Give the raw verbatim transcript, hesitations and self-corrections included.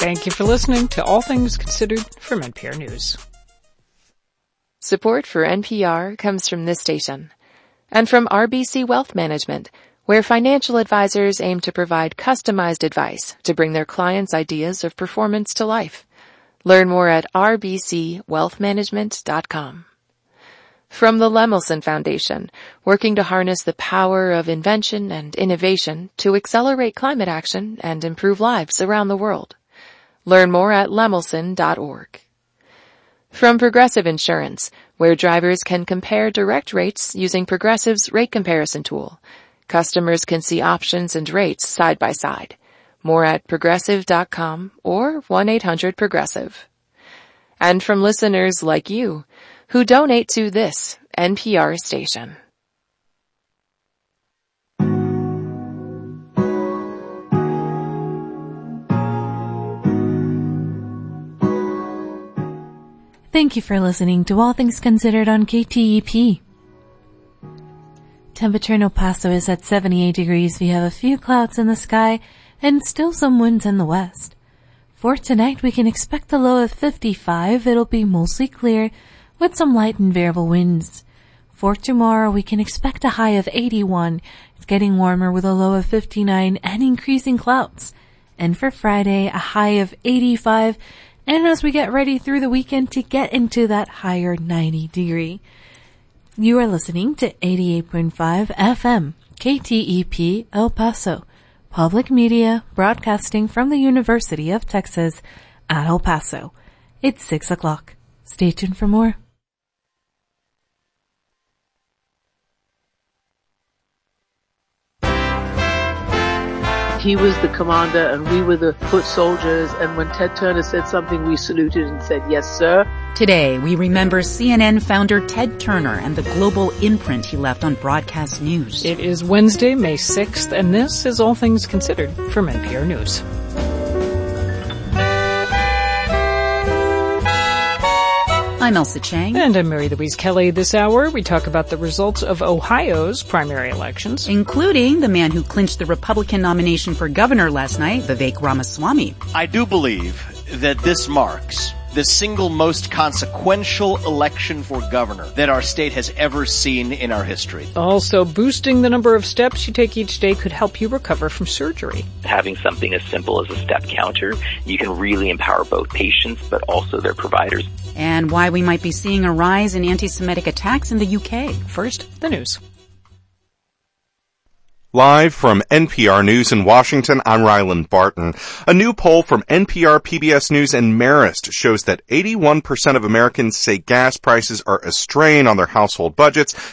Thank you for listening to All Things Considered from N P R News. Support for N P R comes from this station and from R B C Wealth Management, where financial advisors aim to provide customized advice to bring their clients' ideas of performance to life. Learn more at r b c wealth management dot com. From the Lemelson Foundation, working to harness the power of invention and innovation to accelerate climate action and improve lives around the world. Learn more at lemelson dot org. From Progressive Insurance, where drivers can compare direct rates using Progressive's rate comparison tool. Customers can see options and rates side by side. More at progressive dot com or one eight hundred progressive. And from listeners like you, who donate to this N P R station. Thank you for listening to All Things Considered on K T E P. Temperature in El Paso is at seventy-eight degrees. We have a few clouds in the sky and still some winds in the west. For tonight, we can expect a low of fifty-five. It'll be mostly clear with some light and variable winds. For tomorrow, we can expect a high of eighty-one. It's getting warmer with a low of fifty-nine and increasing clouds. And for Friday, a high of eighty-five. And as we get ready through the weekend to get into that higher ninety degree. You are listening to eighty-eight point five F M, K T E P El Paso, public media broadcasting from the University of Texas at El Paso. It's six o'clock. Stay tuned for more. He was the commander and we were the foot soldiers, and when Ted Turner said something, we saluted and said, yes, sir. Today, we remember C N N founder Ted Turner and the global imprint he left on broadcast news. It is Wednesday, May sixth, and this is All Things Considered from N P R News. I'm Elsa Chang. And I'm Mary Louise Kelly. This hour, we talk about the results of Ohio's primary elections, including the man who clinched the Republican nomination for governor last night, Vivek Ramaswamy. I do believe that this marks the single most consequential election for governor that our state has ever seen in our history. Also, boosting the number of steps you take each day could help you recover from surgery. Having something as simple as a step counter, you can really empower both patients but also their providers. And why we might be seeing a rise in anti-Semitic attacks in the U K. First, the news. Live from N P R News in Washington, I'm Ryland Barton. A new poll from N P R, P B S News, and Marist shows that eighty-one percent of Americans say gas prices are a strain on their household budgets,